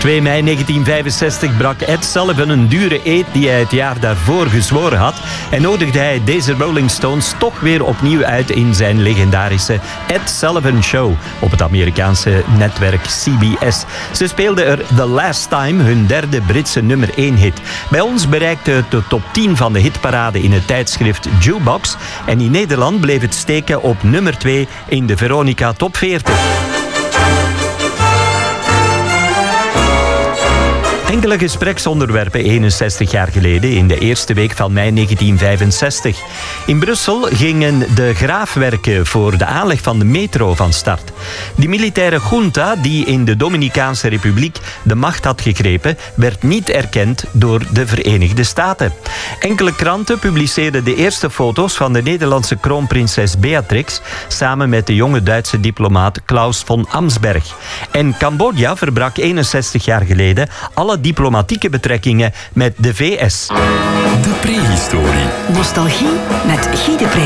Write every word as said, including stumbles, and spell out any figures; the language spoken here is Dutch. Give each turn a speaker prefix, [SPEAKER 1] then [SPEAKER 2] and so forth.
[SPEAKER 1] twee mei negentien vijfenzestig brak Ed Sullivan een dure eed die hij het jaar daarvoor gezworen had en nodigde hij deze Rolling Stones toch weer opnieuw uit in zijn legendarische Ed Sullivan Show op het Amerikaanse netwerk C B S. Ze speelden er The Last Time, hun derde Britse nummer één hit. Bij ons bereikte het de top tien van de hitparade in het tijdschrift Jukebox en in Nederland bleef het steken op nummer twee in de Veronica Top veertig. Enkele gespreksonderwerpen eenenzestig jaar geleden, in de eerste week van mei negentien vijfenzestig. In Brussel gingen de graafwerken voor de aanleg van de metro van start. Die militaire junta, die in de Dominicaanse Republiek de macht had gegrepen, werd niet erkend door de Verenigde Staten. Enkele kranten publiceerden de eerste foto's van de Nederlandse kroonprinses Beatrix samen met de jonge Duitse diplomaat Klaus von Amsberg. En Cambodja verbrak eenenzestig jaar geleden alle diplomatieke betrekkingen met de V S.
[SPEAKER 2] De prehistorie.
[SPEAKER 3] Nostalgie met Guy de Pre.